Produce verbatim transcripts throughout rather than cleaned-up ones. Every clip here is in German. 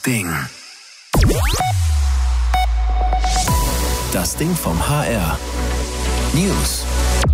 Ding. Das Ding vom H R. News.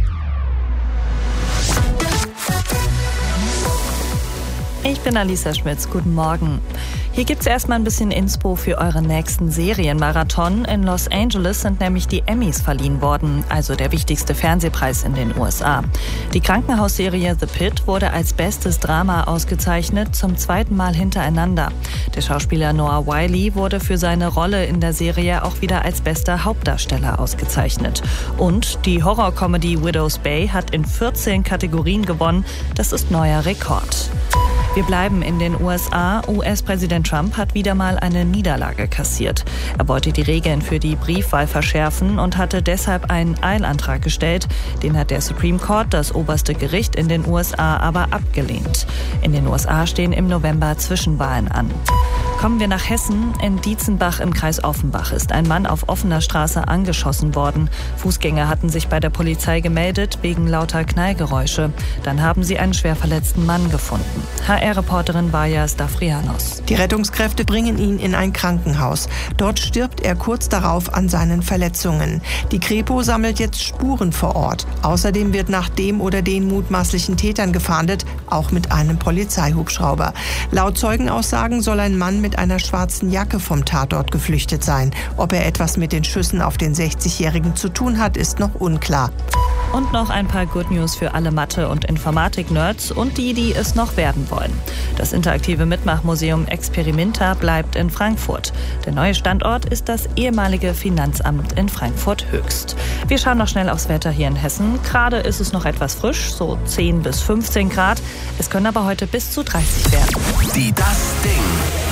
Ich bin Alisa Schmitz, guten Morgen. Hier gibt's erstmal ein bisschen Inspo für euren nächsten Serienmarathon. In Los Angeles sind nämlich die Emmys verliehen worden, also der wichtigste Fernsehpreis in den U S A. Die Krankenhausserie The Pitt wurde als bestes Drama ausgezeichnet, zum zweiten Mal hintereinander. Der Schauspieler Noah Wyle wurde für seine Rolle in der Serie auch wieder als bester Hauptdarsteller ausgezeichnet. Und die Horrorcomedy Widow's Bay hat in vierzehn Kategorien gewonnen. Das ist neuer Rekord. Wir bleiben in den U S A. U S-Präsident Trump hat wieder mal eine Niederlage kassiert. Er wollte die Regeln für die Briefwahl verschärfen und hatte deshalb einen Eilantrag gestellt. Den hat der Supreme Court, das oberste Gericht in den U S A, aber abgelehnt. In den U S A stehen im November Zwischenwahlen an. Kommen wir nach Hessen. In Dietzenbach im Kreis Offenbach ist ein Mann auf offener Straße angeschossen worden. Fußgänger hatten sich bei der Polizei gemeldet wegen lauter Knallgeräusche. Dann haben sie einen schwer verletzten Mann gefunden. H R-Reporterin Vaja Stavrianos. Die Rettungskräfte bringen ihn in ein Krankenhaus. Dort stirbt er kurz darauf an seinen Verletzungen. Die Kripo sammelt jetzt Spuren vor Ort. Außerdem wird nach dem oder den mutmaßlichen Tätern gefahndet, auch mit einem Polizeihubschrauber. Laut Zeugenaussagen soll ein Mann mit einer schwarzen Jacke vom Tatort geflüchtet sein. Ob er etwas mit den Schüssen auf den sechzigjährigen zu tun hat, ist noch unklar. Und noch ein paar Good News für alle Mathe- und Informatik-Nerds und die, die es noch werden wollen. Das interaktive Mitmachmuseum Experimenta bleibt in Frankfurt. Der neue Standort ist das ehemalige Finanzamt in Frankfurt-Höchst. Wir schauen noch schnell aufs Wetter hier in Hessen. Gerade ist es noch etwas frisch, so zehn bis fünfzehn Grad. Es können aber heute bis zu dreißig werden. Die Das Ding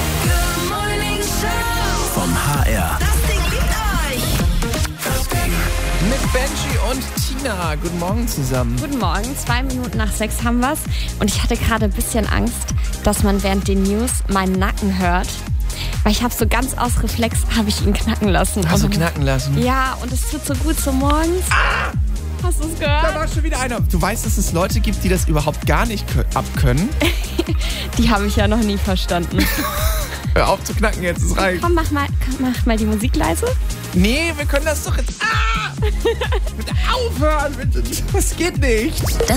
vom H R. Das Ding liebt euch. Das Ding. Mit Benji und Tina. Guten Morgen zusammen. Guten Morgen, zwei Minuten nach sechs haben wir's. Und ich hatte gerade ein bisschen Angst, dass man während den News meinen Nacken hört. Weil ich habe so ganz aus Reflex, habe ich ihn knacken lassen. Hast du knacken lassen? Ja, und es tut so gut so morgens. Ah! Hast du es gehört? Da war schon wieder einer. Du weißt, dass es Leute gibt, die das überhaupt gar nicht abkönnen? Die habe ich ja noch nie verstanden. Hör auf zu knacken jetzt, es reicht. Komm, mach mal, komm, mach mal die Musik leise. Nee, wir können das doch jetzt... Ah! Bitte aufhören, bitte. Das geht nicht.